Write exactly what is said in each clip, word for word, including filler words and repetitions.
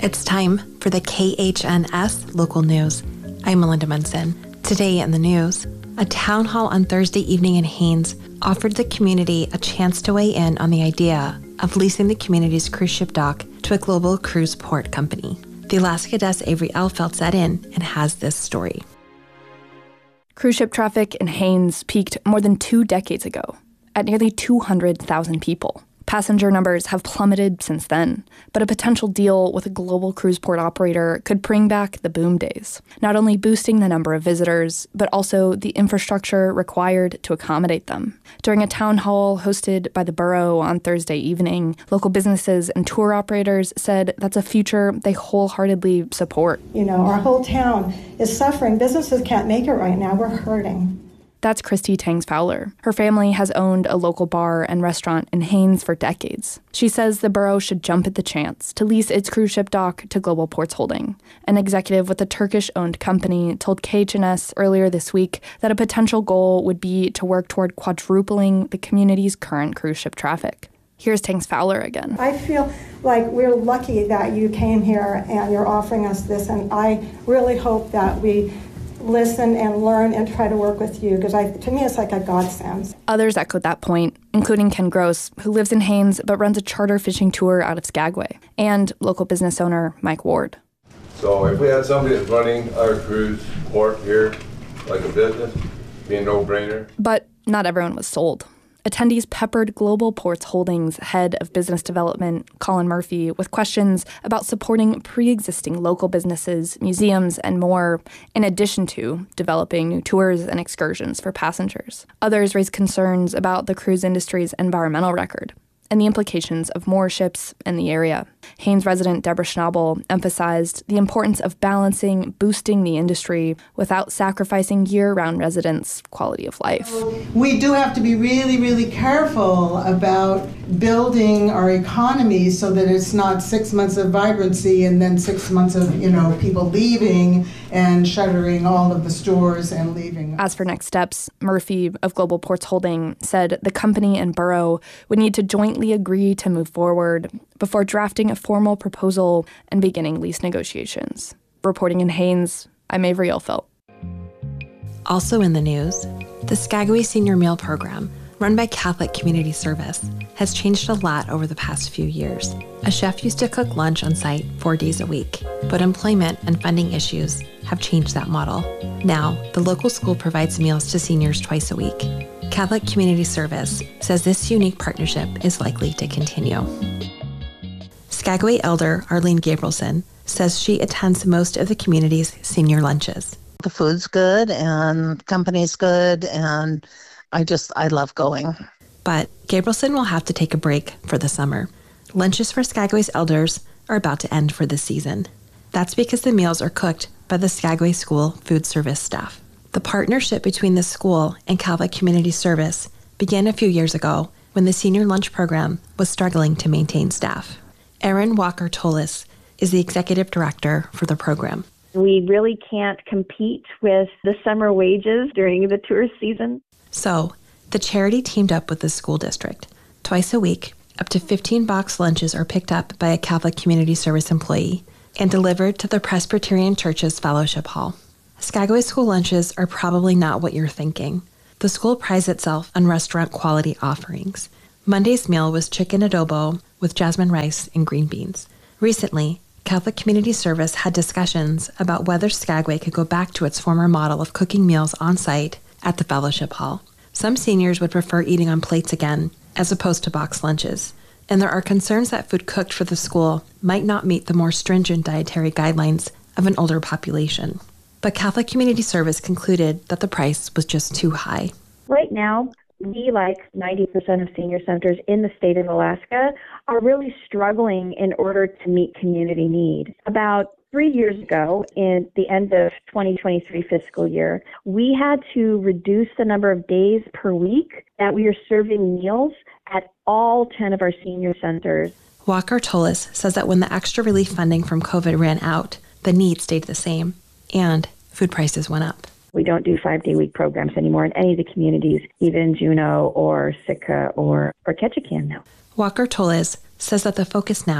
It's time for the K H N S local news. I'm Melinda Munson. Today in the news, a town hall on Thursday evening in Haines offered the community a chance to weigh in on the idea of leasing the community's cruise ship dock to a global cruise port company. The Alaska Desk Avery Elfeld sat in and has this story. Cruise ship traffic in Haines peaked more than two decades ago at nearly two hundred thousand people. Passenger numbers have plummeted since then, but a potential deal with a global cruise port operator could bring back the boom days, not only boosting the number of visitors, but also the infrastructure required to accommodate them. During a town hall hosted by the borough on Thursday evening, local businesses and tour operators said that's a future they wholeheartedly support. You know, our whole town is suffering. Businesses can't make it right now. We're hurting. That's Christy Tangs Fowler. Her family has owned a local bar and restaurant in Haines for decades. She says the borough should jump at the chance to lease its cruise ship dock to Global Ports Holding. An executive with a Turkish-owned company told K H N S earlier this week that a potential goal would be to work toward quadrupling the community's current cruise ship traffic. Here's Tangs Fowler again. I feel like we're lucky that you came here and you're offering us this, and I really hope that we listen and learn and try to work with you, because I, to me it's like a godsend. Others echoed that point, including Ken Gross, who lives in Haines but runs a charter fishing tour out of Skagway, and local business owner Mike Ward. So if we had somebody that's running our cruise port here like a business, it'd be a no-brainer. But not everyone was sold. Attendees peppered Global Ports Holdings head of business development, Colin Murphy, with questions about supporting pre-existing local businesses, museums, and more, in addition to developing new tours and excursions for passengers. Others raised concerns about the cruise industry's environmental record and the implications of more ships in the area. Haines resident Deborah Schnabel emphasized the importance of balancing boosting the industry without sacrificing year-round residents' quality of life. We do have to be really, really careful about building our economy so that it's not six months of vibrancy and then six months of, you know, people leaving and shuttering all of the stores and leaving. As for next steps, Murphy of Global Ports Holding said the company and borough would need to jointly agree to move forward before drafting a formal proposal and beginning lease negotiations. Reporting in Haines, I'm Avery Elfelt. Also in the news, the Skagway Senior Meal Program, run by Catholic Community Service, has changed a lot over the past few years. A chef used to cook lunch on site four days a week, but employment and funding issues have changed that model. Now, the local school provides meals to seniors twice a week. Catholic Community Service says this unique partnership is likely to continue. Skagway Elder Arlene Gabrielson says she attends most of the community's senior lunches. The food's good and the company's good, and I just, I love going. But Gabrielson will have to take a break for the summer. Lunches for Skagway's elders are about to end for this season. That's because the meals are cooked by the Skagway School food service staff. The partnership between the school and Catholic Community Service began a few years ago when the senior lunch program was struggling to maintain staff. Erin Walker-Tolis is the executive director for the program. We really can't compete with the summer wages during the tourist season. So, the charity teamed up with the school district. Twice a week, up to fifteen box lunches are picked up by a Catholic Community Service employee and delivered to the Presbyterian Church's Fellowship Hall. Skagway school lunches are probably not what you're thinking. The school prides itself on restaurant-quality offerings. Monday's meal was chicken adobo with jasmine rice and green beans. Recently, Catholic Community Service had discussions about whether Skagway could go back to its former model of cooking meals on site at the Fellowship Hall. Some seniors would prefer eating on plates again, as opposed to box lunches. And there are concerns that food cooked for the school might not meet the more stringent dietary guidelines of an older population. But Catholic Community Service concluded that the price was just too high. Right now, we, like ninety percent of senior centers in the state of Alaska, are really struggling in order to meet community need. About three years ago, in the end of twenty twenty-three fiscal year, we had to reduce the number of days per week that we are serving meals at all ten of our senior centers. Walker-Tolis says that when the extra relief funding from COVID ran out, the need stayed the same, and food prices went up. We don't do five-day-week programs anymore in any of the communities, even Juneau or Sitka or, or Ketchikan now. Walker-Tolis says that the focus now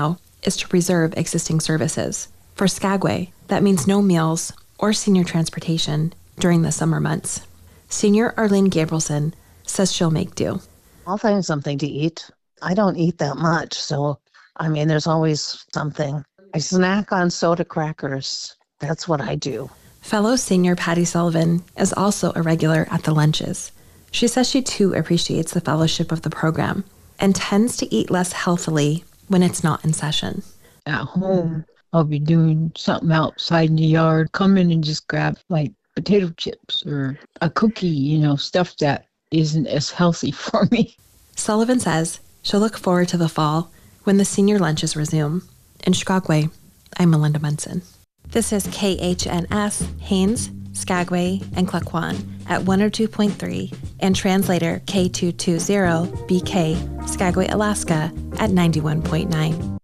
is to preserve existing services. For Skagway, that means no meals or senior transportation during the summer months. Senior Arlene Gabrielson says she'll make do. I'll find something to eat. I don't eat that much, so, I mean, there's always something. I snack on soda crackers. That's what I do. Fellow senior Patty Sullivan is also a regular at the lunches. She says she too appreciates the fellowship of the program and tends to eat less healthily when it's not in session. At home, I'll be doing something outside in the yard, come in and just grab like potato chips or a cookie, you know, stuff that isn't as healthy for me. Sullivan says she'll look forward to the fall when the senior lunches resume. In Skagway, I'm Melinda Munson. This is K H N S, Haines, Skagway, and Klukwan at one oh two point three and translator K two two zero B K, Skagway, Alaska at ninety-one point nine.